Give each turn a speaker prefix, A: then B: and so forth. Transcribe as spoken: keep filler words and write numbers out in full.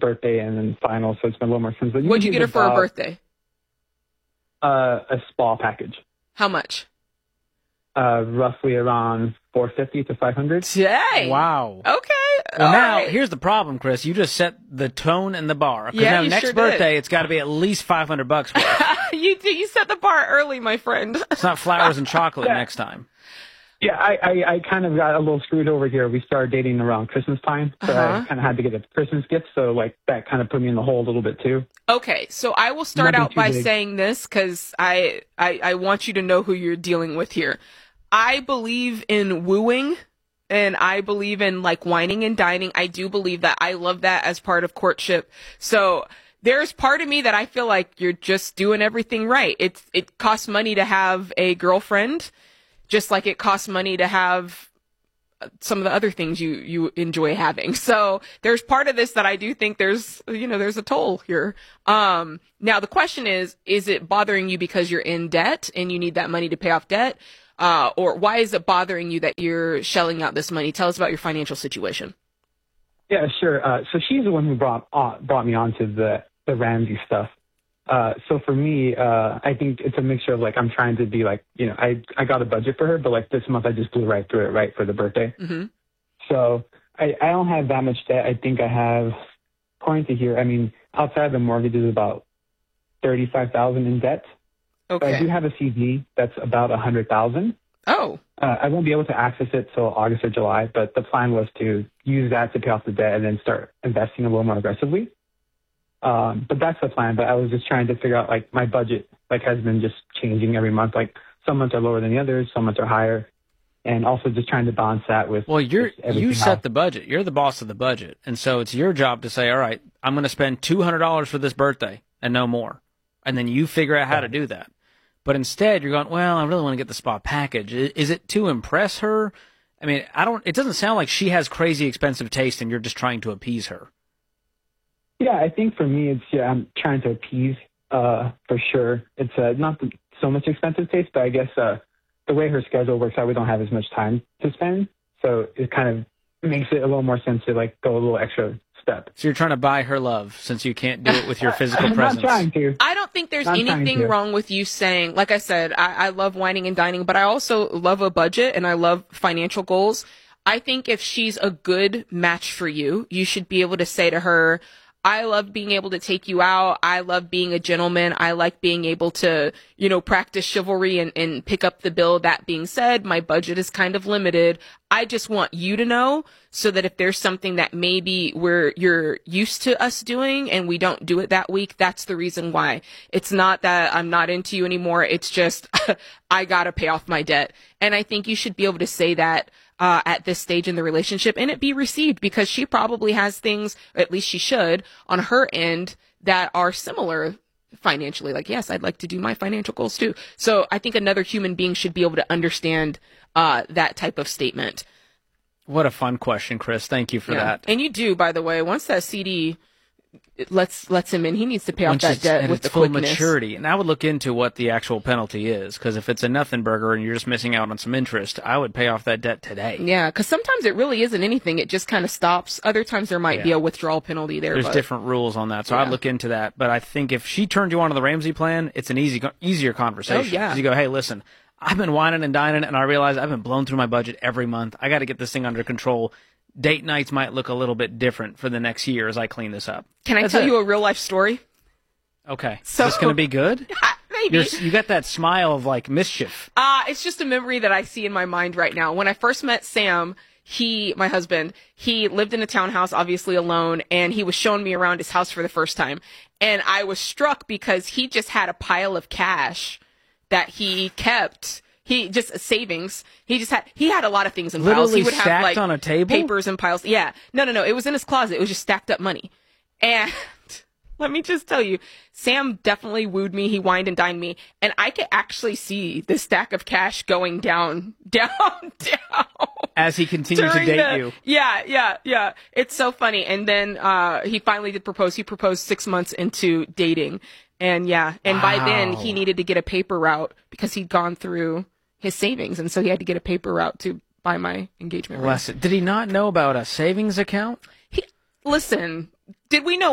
A: birthday and then final, so it's been a little more expensive.
B: What'd you get her for her birthday?
A: Uh, a spa package.
B: How much?
A: Uh, roughly around four fifty to five hundred.
B: Dang.
C: Wow.
B: Okay.
C: Well,
B: All
C: now,
B: right.
C: here's the problem, Chris. You just set the tone and the bar. Because
B: Yeah,
C: now
B: you
C: next
B: sure did.
C: birthday, it's got to be at least five hundred bucks worth.
B: you you set the bar early, my friend.
C: It's not flowers and chocolate
A: Yeah.
C: next time.
A: Yeah, I, I, I kind of got a little screwed over here. We started dating around Christmas time, so
B: Uh-huh.
A: I kind of had to get a Christmas gift, so like that kind of put me in the hole a little bit too.
B: Okay, so I will start
A: Nothing
B: out
A: too
B: by
A: big.
B: saying this because I, I I want you to know who you're dealing with here. I believe in wooing, and I believe in like whining and dining. I do believe that. I love that as part of courtship. So there's part of me that I feel like you're just doing everything right. It's it costs money to have a girlfriend, just like it costs money to have some of the other things you, you enjoy having. So there's part of this that I do think there's, you know, there's a toll here. Um, now the question is, is it bothering you because you're in debt and you need that money to pay off debt? Uh, or why is it bothering you that you're shelling out this money? Tell us about your financial situation.
A: Yeah, sure. Uh, so she's the one who brought uh, brought me onto the the Ramsey stuff. Uh, so for me, uh, I think it's a mixture of like I'm trying to be like, you know, I I got a budget for her, but like this month I just blew right through it, right, for the birthday.
B: Mm-hmm.
A: So I, I don't have that much debt. I think I have, according to here, I mean, outside the mortgage is about thirty-five thousand in debt.
B: Okay.
A: But I do have a C D that's about a hundred thousand.
B: Oh.
A: Uh, I won't be able to access it till August or July, but the plan was to use that to pay off the debt and then start investing a little more aggressively. Um, but that's the plan. But I was just trying to figure out, like, my budget, like, has been just changing every month. Like, some months are lower than the others, some months are higher. And also just trying to balance that with.
C: Well, you're
A: just everything
C: you set
A: else.
C: the budget. You're the boss of the budget. And so it's your job to say, all right, I'm going to spend two hundred dollars for this birthday and no more. And then you figure out how to do that. But instead, you're going, well, I really want to get the spa package. I- Is it to impress her? I mean, I don't. It doesn't sound like she has crazy expensive taste, and you're just trying to appease her.
A: Yeah, I think for me, it's, yeah, I'm trying to appease, uh, for sure. It's uh, not the, so much expensive taste, but I guess uh, the way her schedule works out, we don't have as much time to spend. So it kind of makes it a little more sense to, like, go a little extra step.
C: So you're trying to buy her love since you can't do it with your physical
A: I'm
C: presence.
A: not trying to.
B: I don't think there's
A: I'm trying
B: anything
A: to.
B: wrong with you saying, like I said, I, I love whining and dining, but I also love a budget and I love financial goals. I think if she's a good match for you, you should be able to say to her, I love being able to take you out. I love being a gentleman. I like being able to, you know, practice chivalry and, and pick up the bill. That being said, my budget is kind of limited. I just want you to know so that if there's something that maybe we're, you're used to us doing and we don't do it that week, that's the reason why. It's not that I'm not into you anymore. It's just, I gotta pay off my debt. And I think you should be able to say that Uh, at this stage in the relationship and it be received because she probably has things, or at least she should, on her end that are similar financially. Like, yes, I'd like to do my financial goals too. So I think another human being should be able to understand uh, that type of statement.
C: What a fun question, Chris. Thank you for
B: Yeah.
C: that.
B: And you do, by the way, once that C D lets lets him in, he needs to pay
C: Once
B: off that
C: it's,
B: debt
C: and
B: with
C: it's
B: the
C: full
B: quickness.
C: maturity. And I would look into what the actual penalty is, because if it's a nothing burger and you're just missing out on some interest, I would pay off that debt today.
B: Yeah, because sometimes it really isn't anything. It just kind of stops. Other times there might be
C: Yeah.
B: a withdrawal penalty there.
C: There's
B: but
C: different rules on that, so
B: Yeah.
C: I'd look into that. But I think if she turned you on to the Ramsey plan, it's an easy, easier conversation.
B: Oh, yeah.
C: 'Cause you go, hey, listen, I've been whining and dining, and I realize I've been blown through my budget every month. I got to get this thing under control. Date nights might look a little bit different for the next year as I clean this up.
B: Can I
C: That's
B: tell
C: it.
B: you a real life story?
C: Okay.
B: So-
C: Is this going to be good?
B: Maybe.
C: You're, you got that smile of, like, mischief.
B: Uh, it's just a memory that I see in my mind right now. When I first met Sam, he, my husband, he lived in a townhouse, obviously alone, and he was showing me around his house for the first time. And I was struck because he just had a pile of cash that he kept. He just savings. He just had, he had a lot of things in piles.
C: Literally
B: He would have
C: stacked
B: like
C: on a table?
B: papers and piles. Yeah. No, no, no. It was in his closet. It was just stacked up money. And let me just tell you, Sam definitely wooed me. He wined and dined me. And I could actually see the stack of cash going down, down, down.
C: As he continues to
B: during
C: date
B: the-
C: you.
B: Yeah, yeah, yeah. It's so funny. And then uh he finally did propose. He proposed six months into dating. And yeah, and by then
C: Wow.
B: he needed to get a paper route because he'd gone through his savings. And so he had to get a paper route to buy my engagement ring.
C: Bless it. Did he not know about a savings account?
B: He, listen, did we know